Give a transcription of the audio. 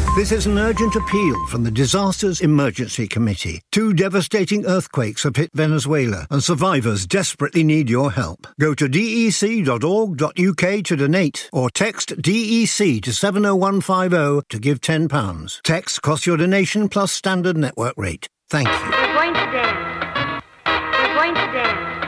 This is an urgent appeal from the Disasters Emergency Committee. 2 devastating earthquakes have hit Venezuela, and survivors desperately need your help. Go to dec.org.uk to donate, or text DEC to 70150 to give £10. Text costs your donation plus standard network rate. Thank you. We're going to dance. We're going to dance.